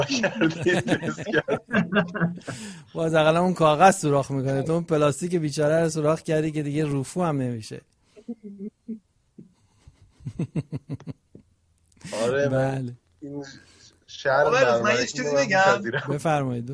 باز اقلا اون کاغذ سوراخ میکنه، تو اون پلاستیک بیچاره رو سوراخ کردی که دیگه رفو هم نمیشه. آره بله این شهر من یه چیزی بگم. بفرمایید.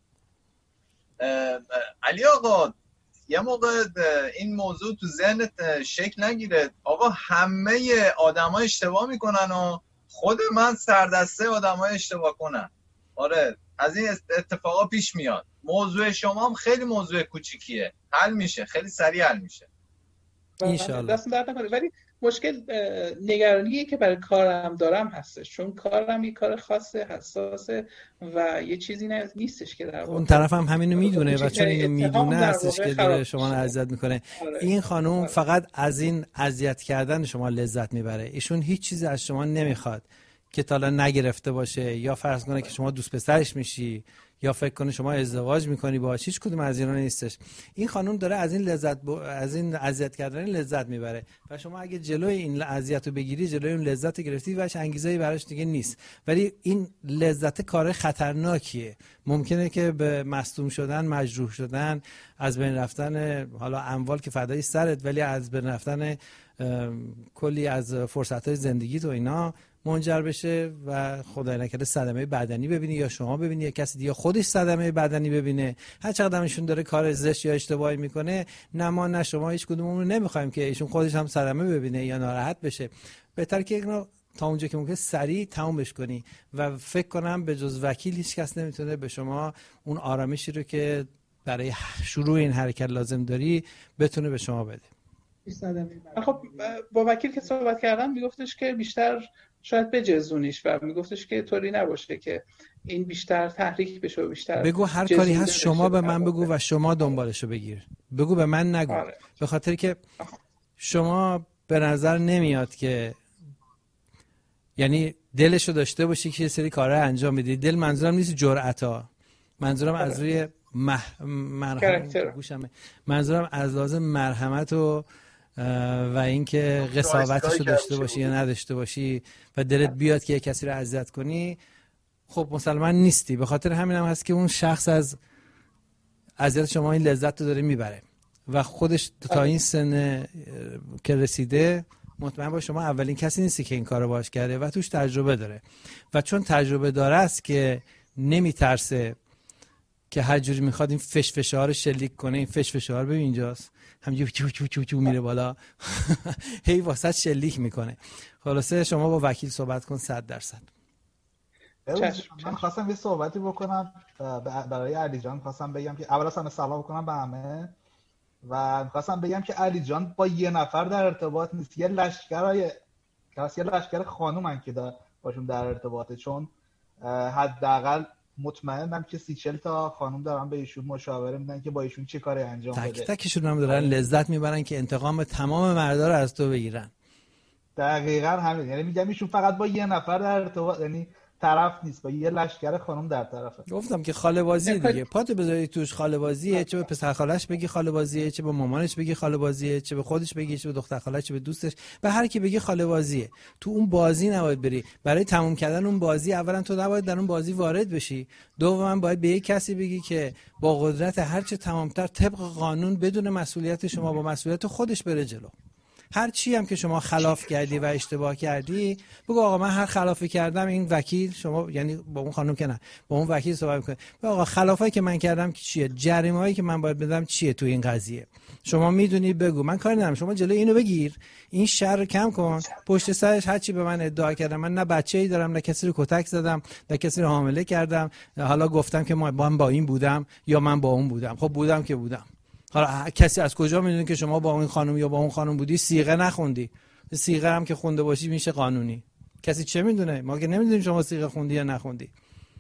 علی آقا یه موقع این موضوع تو ذهنت شکل نگیره آقا همه آدم‌ها اشتباه میکنن و خود من سردسته آدم‌ها اشتباه کنن. آره از این اتفاقا پیش میاد. موضوع شما هم خیلی موضوع کوچیکیه، حل میشه، خیلی سریع حل میشه انشالله. دست درد نکنه. ولی مشکل نگرانیه که برای کارم دارم هستش، چون کارم یه کار خاصه، حساسه و یه چیزی نیستش که در اون طرف هم همینو میدونه و چون اینو میدونه هستش که داره شما رو اذیت میکنه. این خانوم فقط از این اذیت کردن شما لذت میبره. ایشون هیچ چیزی از شما نمیخواد که تا الان نگرفته باشه، یا فرض کنه که شما دوست پسرش میشی، یا فکر کنه شما ازدواج میکنی باهاش. هیچ کدوم از اینا نیستش. این خانم داره از این از این اذیت کردن لذت میبره و شما اگه جلوی این اذیت رو بگیری، جلوی اون لذت رو گرفتی و انگیزه‌ای براش دیگه نیست. ولی این لذت کار خطرناکیه، ممکنه که به مصدوم شدن، مجروح شدن، از بین رفتن حالا اموال که فدای سرت، ولی از بین رفتن کلی از فرصت‌های زندگی تو اینا منجر بشه و خدای نکرده صدمه بدنی ببینی، یا شما ببینی یا کسی دیگه خودش صدمه بدنی ببینه. هر چقدر ایشون داره کار زشت یا اشتباهی میکنه، نه ما نه شما هیچ کدوممون نمیخوایم که ایشون خودش هم صدمه ببینه یا ناراحت بشه. بهتر که اینو تا اونجا که ممکن سریع تمومش کنی و فکر کنم به جز وکیل هیچ کس نمیتونه به شما اون آرامشی رو که برای شروع این حرکت لازم داری بتونه به شما بده. خب با وکیل که صحبت کردم میگفتش که بیشتر شاید بجزونیش و میگفتش که طوری نباشه که این بیشتر تحریک بشه و بیشتر بگو هر کاری هست شما به من بگو و شما دنبالشو بگیر، بگو به من نگو. به خاطر که شما به نظر نمیاد که یعنی دلشو داشته باشی که یه سری کارا انجام بدی. دل منظورم نیست جرأتا، منظورم از روی منظورم از لازم مرحمت و اینکه قساوتشو داشته باشی یا نداشته باشی و دلت بیاد که یه کسی رو اذیت کنی. خب مسلمان نیستی. به خاطر همین هم هست که اون شخص از اذیت شما این لذت رو داره میبره و خودش تا این سن که رسیده مطمئن باش شما اولین کسی نیستی که این کارو باهاش کرده و توش تجربه داره و چون تجربه داره است که نمیترسه که هر جوری میخواد این فشفشه ها رو شلیک کنه. این فشفشه ها رو ببین اینجاست، همینجوری چو چو چو چو میره بالا هی واسط شلیک میکنه. خلاصه شما با وکیل صحبت کن 100%. من خواستم یه صحبتی بکنم برای علی جان. خواستم بگم که اول اصلا سلام بکنم به همه و خواستم بگم که علی جان با یه نفر در ارتباط نیست، یه لشکر خانومن که باشون در ارتباطه، چون حداقل مطمئنم که 30-40 تا خانم دارن به ایشون مشاوره میدن که با ایشون چه کاری انجام بده. تک تکشون هم دارن لذت میبرن که انتقام تمام مردا رو از تو بگیرن. دقیقاً همین. یعنی میگم ایشون فقط با یه نفر در ارتباط، یعنی طرف نیست، با یه لشکر خانم در طرفه. گفتم که خاله بازی دیگه، پاتو بذاری توش خاله بازیه، چه به پسر خالش بگی خاله بازیه، چه به مامانش بگی خاله بازیه، چه به خودش بگی، چه به دختر خالش، چه به دوستش، به هر کی بگی خاله بازیه. تو اون بازی نباید بری. برای تموم کردن اون بازی اولا تو نباید در اون بازی وارد بشی، دوما باید به یک کسی بگی که با قدرت هر چه تمامتر طبق قانون بدون مسئولیت شما با مسئولیت خودش بره جلو. هر چی هم که شما خلاف کردی و اشتباه کردی بگو آقا من هر خلافی کردم این وکیل، شما یعنی با اون خانم که نه، با اون وکیل صحبت می‌کنه، آقا خلافایی که من کردم که چیه، جریمه‌ای که من باید بدم چیه تو این قضیه، شما میدونی بگو، من کاری ندارم، شما جلوی اینو بگیر، این شر رو کم کن. پشت سرش هر چی به من ادعا کردم، من نه بچه‌ای دارم، نه کسی رو کتک زدم، نه کسی رو حامله کردم، حالا گفتم که من با این بودم یا من با اون بودم. خب بودم که بودم. حالا کسی از کجا میدونه که شما با اون خانم یا با اون خانم بودی؟ صیغه نخوندی. صیغه هم که خونده باشی میشه قانونی. کسی چه میدونه؟ ما که نمیدونیم شما صیغه خوندی یا نخوندی.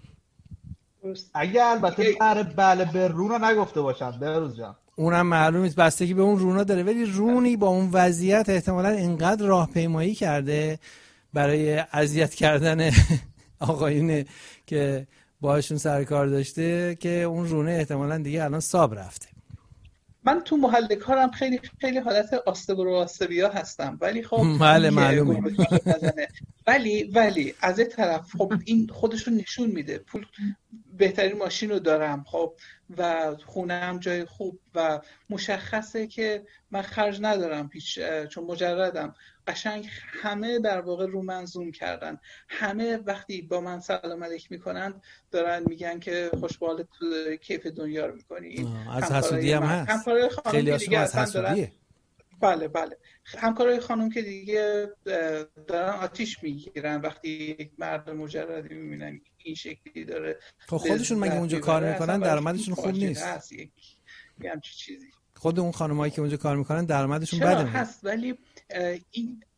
اگه البته بله به رونا نگفته باشن بهروز جان، اونم معلوم نیست، بستگی به اون رونا داره، ولی رونی با اون وضعیت احتمالاً اینقدر راهپیمایی کرده برای اذیت کردن آقایونه که باهاشون سر کار داشته که اون رونه احتمالاً دیگه الان ساب رفته. من تو محل کارم خیلی خیلی حالت آستبرو آستبیا هستم، ولی خب بله معلومه. ولی از این طرف خب این خودش رو نشون میده، پول بهترین ماشین رو دارم خب و خونه هم جای خوب و مشخصه که من خرج ندارم هیچ، چون مجردم. قشنگ همه در واقع رو من زوم کردن، همه وقتی با من سلام علیک میکنن دارن میگن که خوشبال تو کیف دنیا رو میکنی. از حسودی هم هست، خیلی هاشون از حسودیه. بله همکارای خانم که دیگه دارن آتیش میگیرن وقتی یک مرد مجردی میبینن این شکلی داره. خب خودشون مگه اونجا کار میکنن درآمدشون خوب نیست؟ همچین چیزی. خود اون خانمایی که اونجا کار میکنن درآمدشون بده هست، ولی این